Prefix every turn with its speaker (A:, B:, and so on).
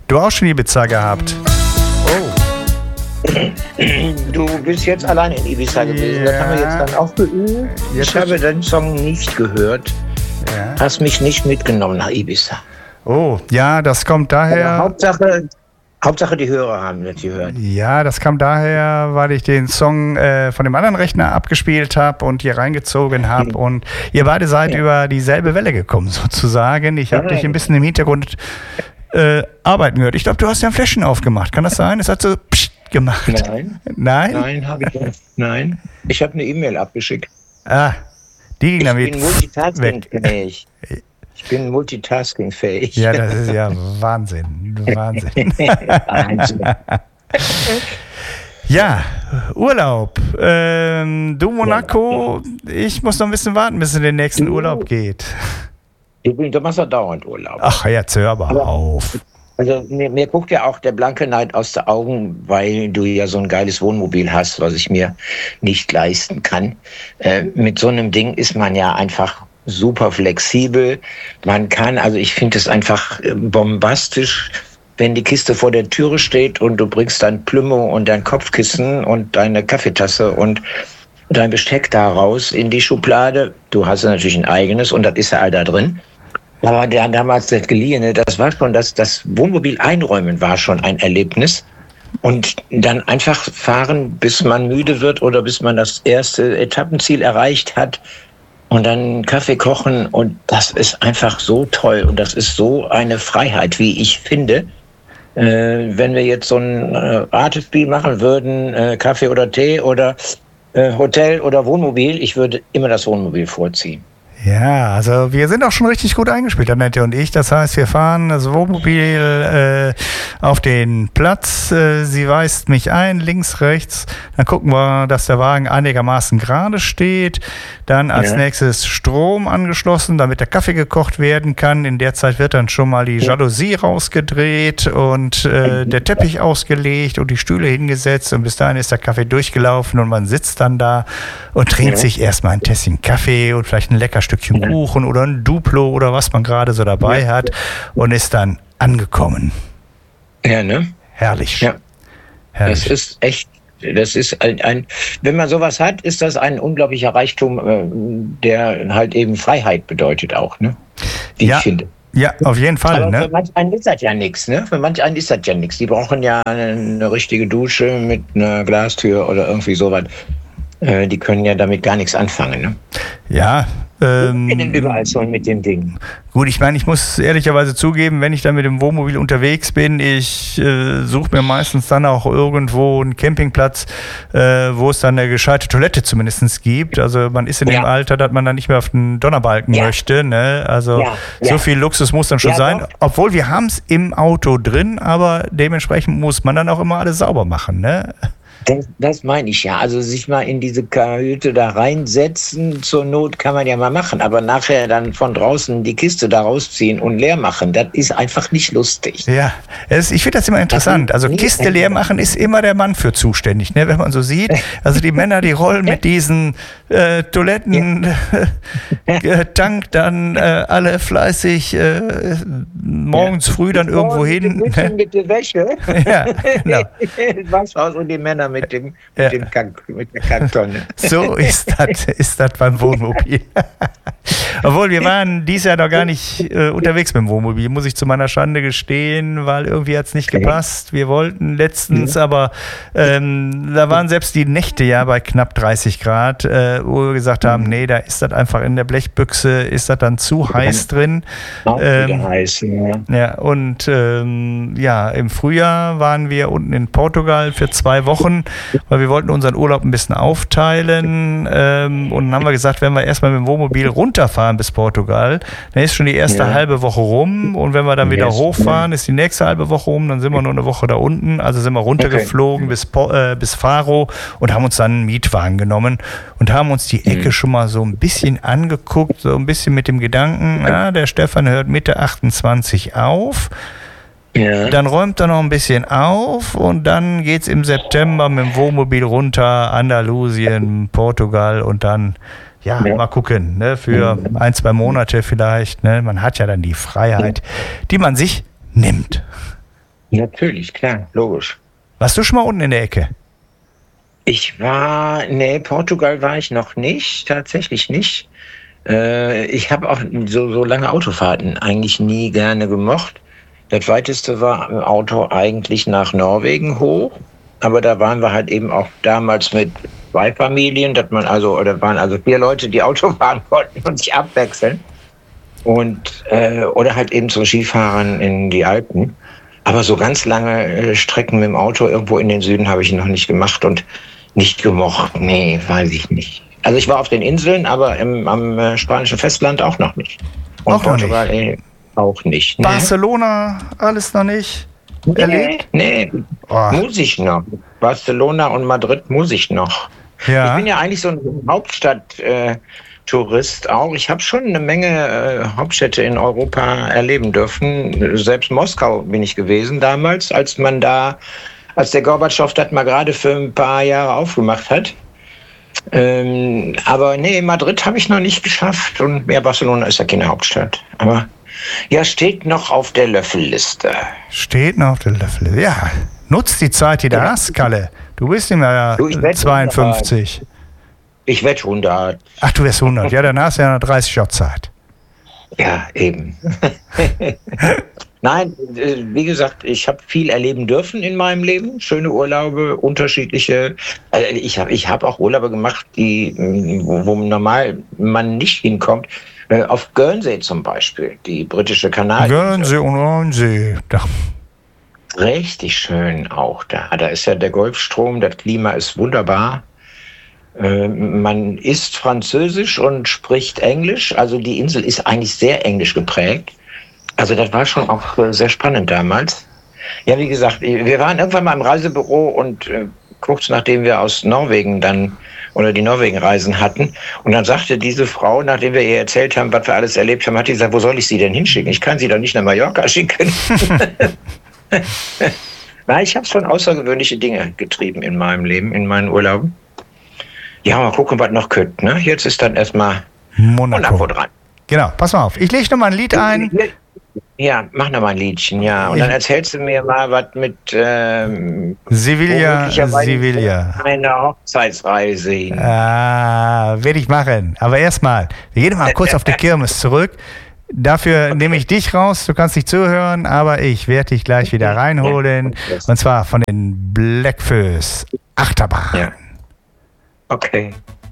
A: Du auch schon Ibiza gehabt?
B: Du bist jetzt allein in Ibiza gewesen. Das haben wir jetzt dann auch geübt. Ich habe deinen Song nicht gehört. Ja. Hast mich nicht mitgenommen nach Ibiza.
A: Oh, ja, das kommt daher...
B: Hauptsache die Hörer haben das gehört.
A: Ja, das kam daher, weil ich den Song von dem anderen Rechner abgespielt habe und hier reingezogen habe. Und ihr beide seid über dieselbe Welle gekommen, sozusagen. Ich habe dich ein bisschen im Hintergrund arbeiten gehört. Ich glaube, du hast ja ein Fläschchen aufgemacht. Kann das sein? Es hat so pssst gemacht.
B: Nein? Nein, habe ich nicht. Nein. Ich habe eine E-Mail abgeschickt.
A: Ah, die ging damit
B: weg. Ich bin multitaskingfähig.
A: Ja, das ist ja Wahnsinn. Wahnsinn. Ja, Urlaub. Du Monaco, ich muss noch ein bisschen warten, bis es in den nächsten Urlaub geht.
B: Du machst ja dauernd Urlaub.
A: Ach, jetzt hör aber auf.
B: Also mir guckt ja auch der blanke Neid aus den Augen, weil du ja so ein geiles Wohnmobil hast, was ich mir nicht leisten kann. Mit so einem Ding ist man ja einfach super flexibel. Man kann, also ich finde es einfach bombastisch, wenn die Kiste vor der Türe steht und du bringst dein Plümo und dein Kopfkissen und deine Kaffeetasse und dein Besteck da raus in die Schublade. Du hast ja natürlich ein eigenes und das ist ja all da drin. Aber damals das Geliehene, das war schon, das Wohnmobil einräumen war schon ein Erlebnis. Und dann einfach fahren, bis man müde wird oder bis man das erste Etappenziel erreicht hat. Und dann Kaffee kochen und das ist einfach so toll und das ist so eine Freiheit, wie ich finde. Wenn wir jetzt so ein Ratespiel machen würden, Kaffee oder Tee oder Hotel oder Wohnmobil, ich würde immer das Wohnmobil vorziehen.
A: Ja, also wir sind auch schon richtig gut eingespielt, Annette und ich. Das heißt, wir fahren das Wohnmobil auf den Platz. Sie weist mich ein, links, rechts. Dann gucken wir, dass der Wagen einigermaßen gerade steht. Dann als nächstes Strom angeschlossen, damit der Kaffee gekocht werden kann. In der Zeit wird dann schon mal die Jalousie rausgedreht und der Teppich ausgelegt und die Stühle hingesetzt. Und bis dahin ist der Kaffee durchgelaufen und man sitzt dann da und trinkt sich erstmal ein Tässchen Kaffee und vielleicht ein lecker Stückchen Kuchen oder ein Duplo oder was man gerade so dabei hat und ist dann angekommen.
B: Ja, ne?
A: Herrlich.
B: Ja. Herrlich. Das ist echt, das ist wenn man sowas hat, ist das ein unglaublicher Reichtum, der halt eben Freiheit bedeutet auch, ne? Wie ich finde.
A: Ja, auf jeden Fall.
B: Aber
A: ne?
B: Für manch einen ist das ja nichts, ne? Für manch einen ist das ja nichts. Die brauchen ja eine richtige Dusche mit einer Glastür oder irgendwie sowas. Die können ja damit gar nichts anfangen, ne?
A: Ja.
B: Überall so mit dem Ding.
A: Gut, ich meine, ich muss ehrlicherweise zugeben, wenn ich dann mit dem Wohnmobil unterwegs bin, ich suche mir meistens dann auch irgendwo einen Campingplatz, wo es dann eine gescheite Toilette zumindest gibt. Also man ist in dem Alter, dass man dann nicht mehr auf den Donnerbalken möchte. Ne? Also so viel Luxus muss dann schon sein. Doch. Obwohl wir haben es im Auto drin, aber dementsprechend muss man dann auch immer alles sauber machen. Ne?
B: Das meine ich ja. Also sich mal in diese Kajüte da reinsetzen, zur Not kann man ja mal machen. Aber nachher dann von draußen die Kiste da rausziehen und leer machen, das ist einfach nicht lustig.
A: Ja, ich finde das immer interessant. Also Kiste leer machen ist immer der Mann für zuständig, ne? Wenn man so sieht. Also die Männer, die rollen mit diesen Toilettentank dann alle fleißig morgens früh dann irgendwo hin.
B: Mit der Wäsche.
A: Ja, genau.
B: Waschhaus und die Männer mit der Kacktonne.
A: So ist das beim Wohnmobil. Obwohl, wir waren dieses Jahr noch gar nicht unterwegs mit dem Wohnmobil, muss ich zu meiner Schande gestehen, weil irgendwie hat es nicht gepasst. Wir wollten letztens, aber da waren selbst die Nächte ja bei knapp 30 Grad, wo wir gesagt haben, nee, da ist das einfach in der Blechbüchse, ist das dann zu heiß drin.
B: Heiß,
A: ja, und im Frühjahr waren wir unten in Portugal für 2 Wochen, weil wir wollten unseren Urlaub ein bisschen aufteilen und dann haben wir gesagt, wenn wir erstmal mit dem Wohnmobil runterfahren bis Portugal, dann ist schon die erste halbe Woche rum und wenn wir dann wieder hochfahren, ist die nächste halbe Woche rum, dann sind wir nur eine Woche da unten, also sind wir runtergeflogen bis Faro und haben uns dann einen Mietwagen genommen und haben uns die Ecke schon mal so ein bisschen angeguckt, so ein bisschen mit dem Gedanken, der Stefan hört Mitte 28 auf. Ja. Dann räumt er noch ein bisschen auf und dann geht's im September mit dem Wohnmobil runter, Andalusien, Portugal und dann, mal gucken, ne, für 1-2 Monate vielleicht, ne, man hat ja dann die Freiheit, die man sich nimmt.
B: Natürlich, klar, logisch.
A: Warst du schon mal unten in der Ecke?
B: Portugal war ich noch nicht, tatsächlich nicht. Ich habe auch so lange Autofahrten eigentlich nie gerne gemocht. Das weiteste war im Auto eigentlich nach Norwegen hoch. Aber da waren wir halt eben auch damals mit 2 Familien, waren also 4 Leute, die Auto fahren konnten und sich abwechseln. Oder halt eben zum Skifahren in die Alpen. Aber so ganz lange Strecken mit dem Auto irgendwo in den Süden habe ich noch nicht gemacht und nicht gemocht. Nee, weiß ich nicht. Also ich war auf den Inseln, aber am spanischen Festland auch noch nicht. Und
A: auch
B: Portugal
A: noch nicht.
B: Auch nicht. Ne?
A: Barcelona, alles noch nicht erlebt?
B: Nee. Muss ich noch. Barcelona und Madrid muss ich noch. Ja. Ich bin ja eigentlich so ein Hauptstadt-Tourist auch. Ich habe schon eine Menge Hauptstädte in Europa erleben dürfen. Selbst Moskau bin ich gewesen damals, als der Gorbatschow das mal gerade für ein paar Jahre aufgemacht hat. Aber nee, Madrid habe ich noch nicht geschafft und Barcelona ist ja keine Hauptstadt. Aber ja, steht noch auf der Löffelliste.
A: Steht noch auf der Löffelliste, ja. Nutzt die Zeit, die du hast, Kalle. Du bist immer ja 52.
B: Ich werde 100.
A: Ach, du wirst 100. Ja, dann hast du ja noch 30 Jahre Zeit.
B: Ja, eben. Nein, wie gesagt, ich habe viel erleben dürfen in meinem Leben. Schöne Urlaube, unterschiedliche. Ich hab auch Urlaube gemacht, wo normal man nicht hinkommt. Auf Guernsey zum Beispiel, die britische Kanarieninsel.
A: Guernsey.
B: Richtig schön auch da. Da ist ja der Golfstrom, das Klima ist wunderbar. Man isst Französisch und spricht Englisch. Also die Insel ist eigentlich sehr englisch geprägt. Also das war schon auch sehr spannend damals. Ja, wie gesagt, wir waren irgendwann mal im Reisebüro und kurz nachdem wir aus Norwegen die Norwegen-Reisen hatten. Und dann sagte diese Frau, nachdem wir ihr erzählt haben, was wir alles erlebt haben, hat die gesagt, wo soll ich sie denn hinschicken? Ich kann sie doch nicht nach Mallorca schicken. Na, ich habe schon außergewöhnliche Dinge getrieben in meinem Leben, in meinen Urlauben. Ja, mal gucken, was noch kommt. Ne? Jetzt ist dann erstmal Monaco dran.
A: Genau, pass mal auf. Ich lege noch mal ein Lied ein.
B: Ja, mach noch mal ein Liedchen, ja. Und dann erzählst du mir mal was mit
A: Sevilla.
B: Eine Hochzeitsreise hin.
A: Werde ich machen. Aber erstmal, wir gehen mal kurz auf die Kirmes zurück. Dafür nehme ich dich raus, du kannst nicht zuhören, aber ich werde dich gleich wieder reinholen. Und zwar von den Blackfoes Achterbahn.
B: Ja. Okay.